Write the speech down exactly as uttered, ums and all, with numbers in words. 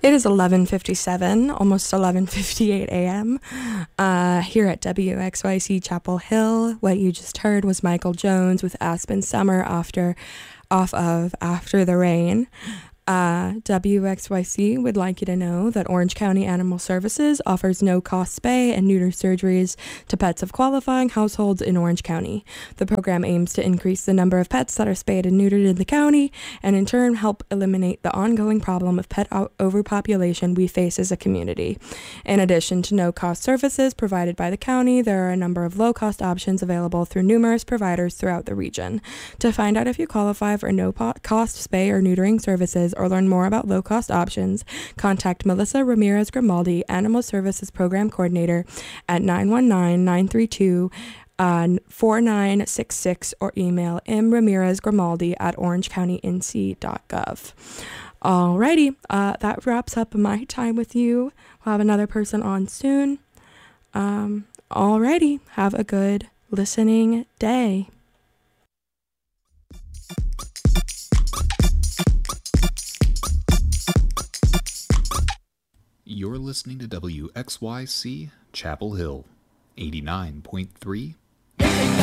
It is eleven fifty-seven, almost eleven fifty-eight a.m. Uh, here at W X Y C Chapel Hill. What you just heard was Michael Jones with Aspen Summer after, off of After the Rain. Uh, W X Y C would like you to know that Orange County Animal Services offers no-cost spay and neuter surgeries to pets of qualifying households in Orange County. The program aims to increase the number of pets that are spayed and neutered in the county, and in turn help eliminate the ongoing problem of pet o- overpopulation we face as a community. In addition to no-cost services provided by the county, there are a number of low-cost options available through numerous providers throughout the region. To find out if you qualify for no-cost spay or neutering services, or learn more about low-cost options, contact Melissa Ramirez Grimaldi, Animal Services Program Coordinator, at nine one nine, nine three two, four nine six six or email m ramirez grimaldi at orange county n c dot gov. Alrighty, uh, that wraps up my time with you. We'll have another person on soon. Um, alrighty, have a good listening day. You're listening to W X Y C Chapel Hill, eighty-nine point three